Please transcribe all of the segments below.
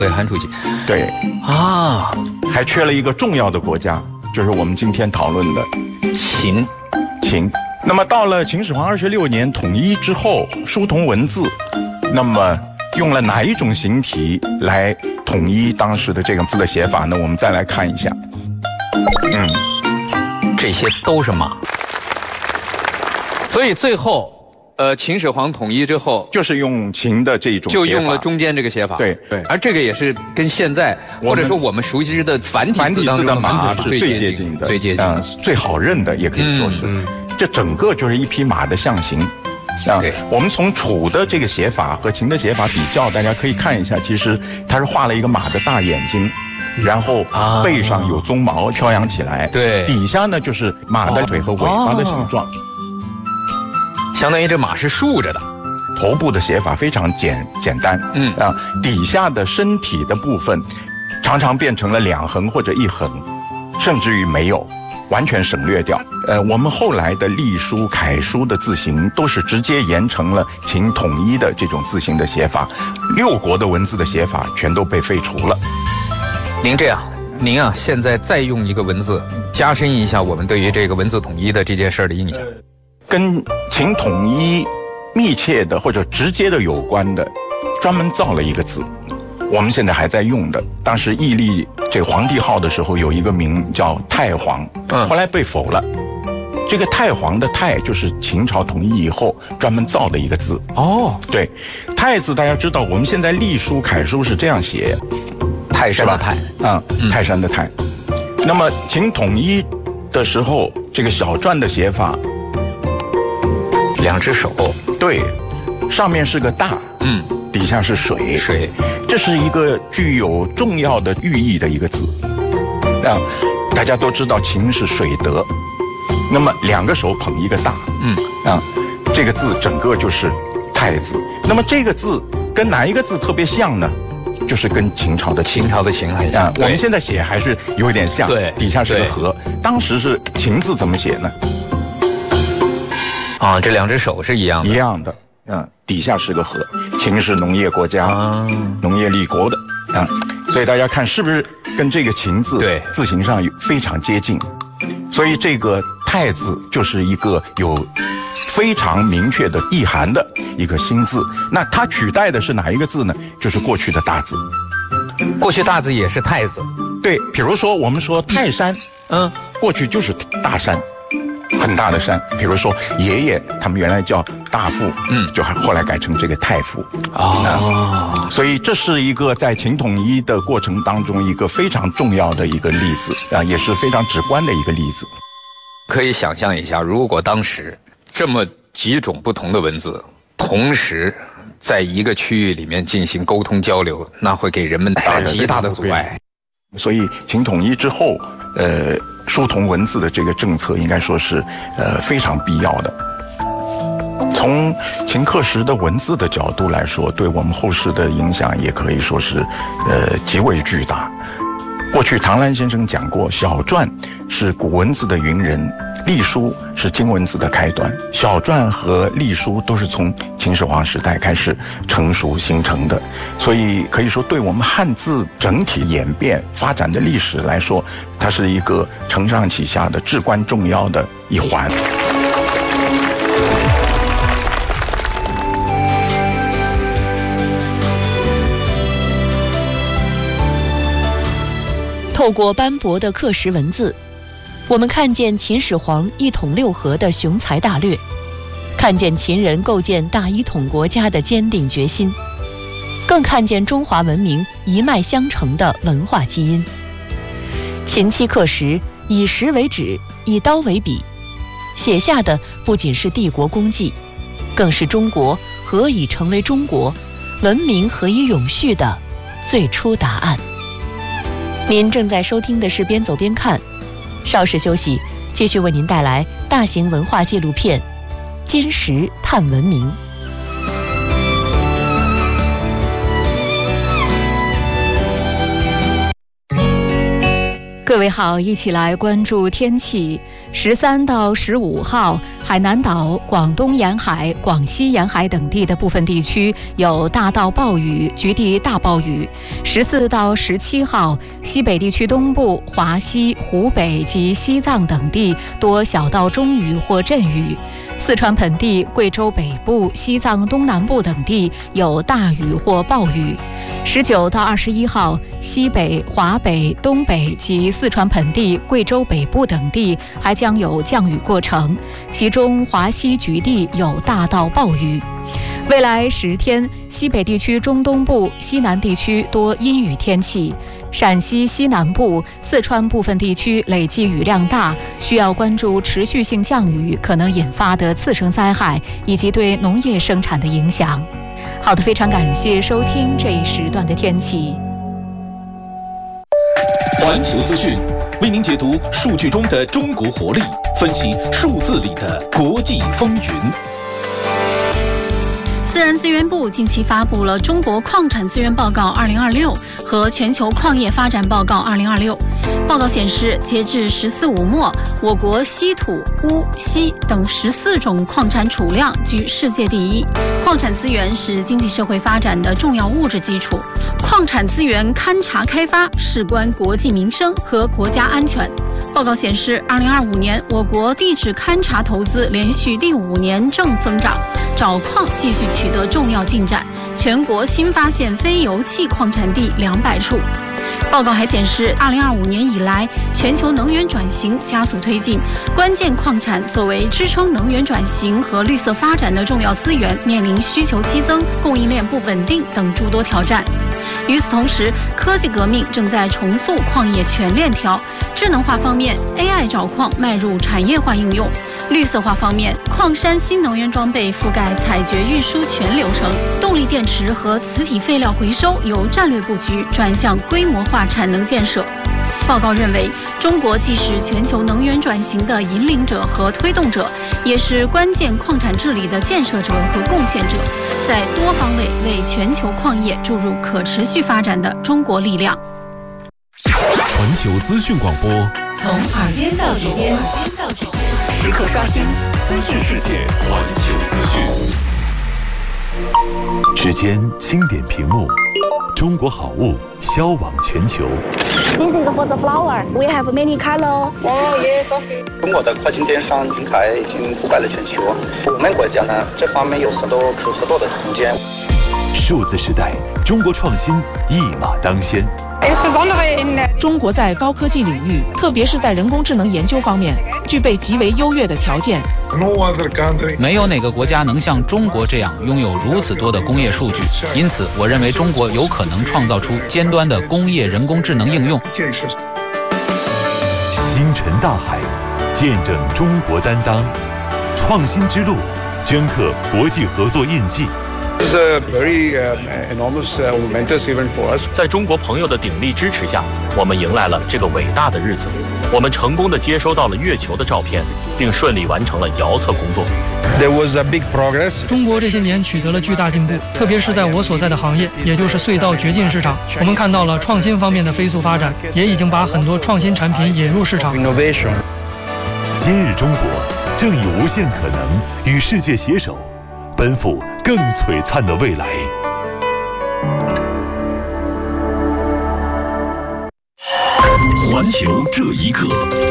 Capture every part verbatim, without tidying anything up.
对，韩主席。 对啊， 还缺了一个重要的国家，就是我们今天讨论的秦。 秦。那么到了秦始皇二十六年统一之后，书同文字，那么用了哪一种形体来统一当时的这个字的写法呢？我们再来看一下。 嗯，这些都是马。所以最后，呃，秦始皇统一之后， 就是用秦的这种写法， 就用了中间这个写法。 对对， 而这个也是跟现在或者说我们熟悉的繁体字当中的马是最接近的，最接近的、 嗯，最好认的，也可以说是。嗯嗯、这整个就是一匹马的象形。啊，我们从楚的这个写法和秦的写法比较，大家可以看一下，其实它是画了一个马的大眼睛。然后背上有鬃毛飘扬起来， 对， 底下呢就是马的腿和尾巴的形状， 相当于这马是竖着的。 头部的写法非常简简单，嗯啊，底下的身体的部分常常变成了两横或者一横，甚至于没有，完全省略掉。呃，我们后来的隶书、楷书的字形都是直接沿承了秦统一的这种字形的写法，六国的文字的写法全都被废除了。 您这样，您啊，现在再用一个文字加深一下我们对于这个文字统一的这件事的印象。 跟秦统一密切的或者直接的有关的，专门造了一个字，我们现在还在用的。当时义历这个皇帝号的时候，有一个名叫太皇，嗯，后来被否了。这个太皇的太就是秦朝统一以后专门造的一个字。哦，对，太字大家知道，我们现在隶书、楷书是这样写。 泰山的泰， 啊、嗯，泰山的泰。那么秦统一的时候，这个小篆的写法， 两只手， 对，上面是个大，嗯，底下是水， 水， 这是一个具有重要的寓意的一个字。啊，大家都知道秦是水德，那么两个手捧一个大，嗯，啊，这个字整个就是太字。那么这个字跟哪一个字特别像呢？就是跟秦朝的秦朝的秦很像、 啊，我们现在写还是有一点像， 对， 底下是个禾。当时是秦字怎么写呢？ 啊，这两只手是一样的， 一样的，嗯，底下是个禾。秦是农业国家，啊、农业立国的，啊，所以大家看是不是跟这个秦字对字形上有非常接近？所以这个太字就是一个有非常明确的意涵的一个新字。那它取代的是哪一个字呢？就是过去的大字。 过去大字也是太字。 对，比如说我们说泰山，嗯，过去就是大山，很大的山。比如说爷爷他们原来叫大父，嗯，就后来改成这个太父。哦、啊，所以这是一个在秦统一的过程当中一个非常重要的一个例子啊，也是非常直观的一个例子。 可以想象一下，如果当时这么几种不同的文字同时在一个区域里面进行沟通交流，那会给人们带来极大的阻碍。 所以秦统一之后，呃，书同文字的这个政策应该说是呃非常必要的。从秦刻石的文字的角度来说，对我们后世的影响也可以说是呃极为巨大。过去唐兰先生讲过，小篆是古文字的云人，隶书是今文字的开端。小篆和隶书都是从秦始皇时代开始成熟形成的，所以可以说对我们汉字整体演变发展的历史来说，它是一个承上启下的至关重要的一环。 透过斑驳的刻石文字，我们看见秦始皇一统六合的雄才大略，看见秦人构建大一统国家的坚定决心，更看见中华文明一脉相承的文化基因。秦期刻石以石为纸，以刀为笔，写下的不仅是帝国功绩，更是中国何以成为中国，文明何以永续的最初答案。您正在收听的是边走边看，稍事休息，继续为您带来大型文化纪录片《金石探文明》。 各位好，一起来关注天气。十三到十五号，海南岛、广东沿海、广西沿海等地的部分地区有大到暴雨，局地大暴雨。十四到十七号，西北地区东部、华西、湖北及西藏等地多小到中雨或阵雨。四川盆地、贵州北部、西藏东南部等地有大雨或暴雨。十九到二十一号，西北、华北、东北及四川盆地、贵州北部等地还将有降雨过程，其中华西局地有大到暴雨。未来十天，西北地区中东部、西南地区多阴雨天气。陕西西南部、四川部分地区累计雨量大，需要关注持续性降雨可能引发的次生灾害以及对农业生产的影响。好的，非常感谢收听这一时段的天气。 环球资讯为您解读数据中的中国活力，分析数字里的国际风云。 自然资源部近期发布了《中国矿产资源报告二零二六》和《全球矿业发展报告二零二六》。报告显示，截至十四五末，我国稀土、钨、锡等十四种矿产储量居世界第一。矿产资源是经济社会发展的重要物质基础，矿产资源勘察开发事关国计民生和国家安全。报告显示，二零二五年我国地质勘察投资连续第五年正增长，找矿继续取得重要进展，全国新发现非油气矿产地两百处。报告还显示，二零二五年以来，全球能源转型加速推进，关键矿产作为支撑能源转型和绿色发展的重要资源，面临需求激增、供应链不稳定等诸多挑战。与此同时，科技革命正在重塑矿业全链条。智能化方面 ，A I 找矿迈入产业化应用；绿色化方面，矿山新能源装备覆盖采掘运输全流程；动力电池和磁体废料回收由战略布局转向规模化产能建设。报告认为，中国既是全球能源转型的引领者和推动者，也是关键矿产治理的建设者和贡献者，在多方位为全球矿业注入可持续发展的中国力量。 环球资讯广播， 从耳边到指尖，时刻刷新资讯世界。 环球资讯， 时间轻点屏幕，中国好物销往全球。 This is for the flower. We have many color. Oh yes, okay. 中国的跨境电商平台已经覆盖了全球，我们国家呢这方面有很多可合作的空间。 数字时代，中国创新一马当先。 中国在高科技领域，特别是在人工智能研究方面，具备极为优越的条件。 没有哪个国家能像中国这样拥有如此多的工业数据，因此我认为中国有可能创造出尖端的工业人工智能应用。 星辰大海，见证中国担当，创新之路，镌刻国际合作印记。 在中国朋友的鼎力支持下，我们迎来了这个伟大的日子。我们成功地接收到了月球的照片，并顺利完成了遥测工作。 中国这些年取得了巨大进步，特别是在我所在的行业，也就是隧道掘进市场，我们看到了创新方面的飞速发展，也已经把很多创新产品引入市场。 今日中国正以无限可能与世界携手，奔赴更璀璨的未来。 环球这一刻，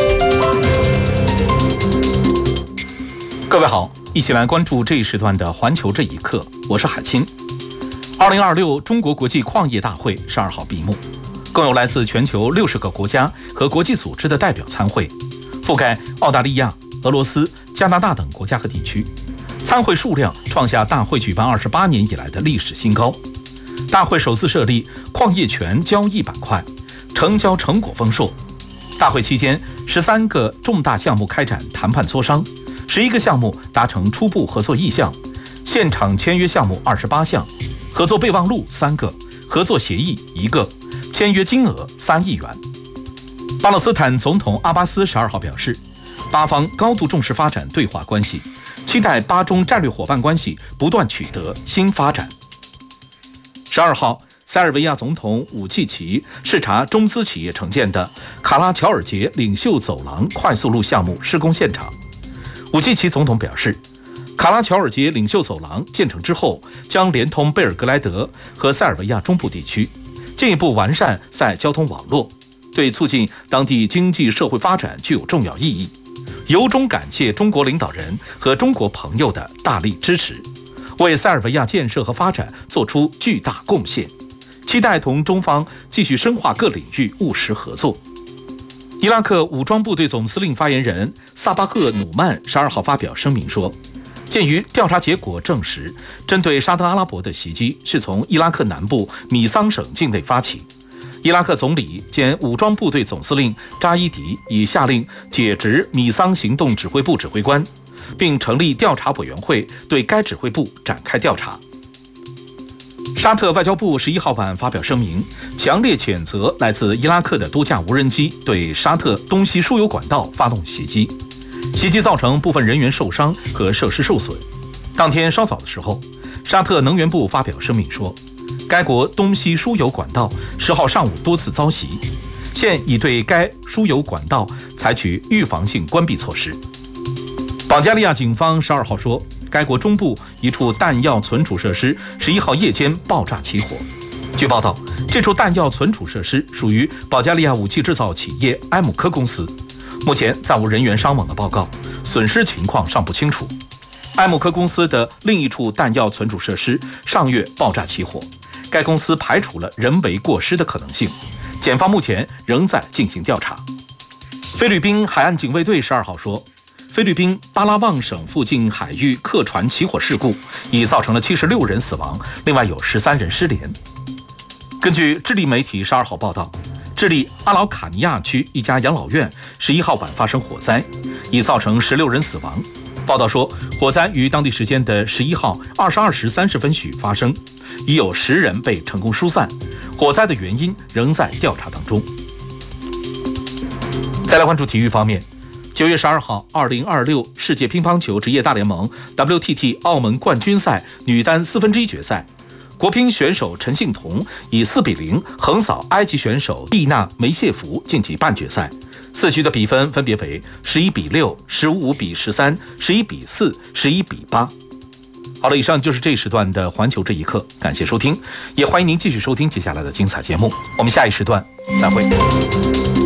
各位好，一起来关注这一时段的环球这一刻，我是海清。二零二六中国国际矿业大会十二号闭幕，共有来自全球六十个国家和国际组织的代表参会，覆盖澳大利亚、俄罗斯、加拿大等国家和地区。参会数量创下大会举办二十八年以来的历史新高。大会首次设立矿业权交易板块，成交成果丰硕。大会期间，十三个重大项目开展谈判磋商，十一个项目达成初步合作意向，现场签约项目二十八项，合作备忘录三个，合作协议一个，签约金额三亿元。巴勒斯坦总统阿巴斯十二号表示，巴方高度重视发展对话关系，期待巴中战略伙伴关系不断取得新发展。十二号， 塞尔维亚总统武契奇视察中资企业承建的卡拉乔尔杰领袖走廊快速路项目施工现场。武契奇总统表示，卡拉乔尔杰领袖走廊建成之后，将连通贝尔格莱德和塞尔维亚中部地区，进一步完善塞交通网络，对促进当地经济社会发展具有重要意义。由衷感谢中国领导人和中国朋友的大力支持，为塞尔维亚建设和发展做出巨大贡献，期待同中方继续深化各领域务实合作。伊拉克武装部队总司令发言人萨巴赫努曼十二号发表声明说，鉴于调查结果证实，针对沙特阿拉伯的袭击是从伊拉克南部米桑省境内发起，伊拉克总理兼武装部队总司令扎伊迪已下令解职米桑行动指挥部指挥官，并成立调查委员会对该指挥部展开调查。沙特外交部十一号晚发表声明，强烈谴责来自伊拉克的多架无人机对沙特东西输油管道发动袭击，袭击造成部分人员受伤和设施受损。当天稍早的时候，沙特能源部发表声明说，该国东西输油管道十号上午多次遭袭，现已对该输油管道采取预防性关闭措施。保加利亚警方十二号说，该国中部一处弹药存储设施十一号夜间爆炸起火。据报道，这处弹药存储设施属于保加利亚武器制造企业埃姆科公司，目前暂无人员伤亡的报告，损失情况尚不清楚。埃姆科公司的另一处弹药存储设施上月爆炸起火，该公司排除了人为过失的可能性，检方目前仍在进行调查。菲律宾海岸警卫队十二号说，菲律宾巴拉望省附近海域客船起火事故已造成了七十六人死亡，另外有十三人失联。根据智利媒体十二号报道，智利阿劳卡尼亚区一家养老院十一号晚发生火灾，已造成十六人死亡。报道说，火灾于当地时间的十一号二十二时三十分许发生，已有十人被成功疏散，火灾的原因仍在调查当中。再来关注体育方面，九月十二号，二零二六世界乒乓球职业大联盟 W T T 澳门冠军赛女单四分之一决赛，国乒选手陈幸同以四比零横扫埃及选手蒂娜梅谢弗晋级半决赛。四局的比分分别为十一比六、十五比十三、十一比四、十一比八。好了，以上就是这一时段的环球这一刻，感谢收听，也欢迎您继续收听接下来的精彩节目。我们下一时段再会。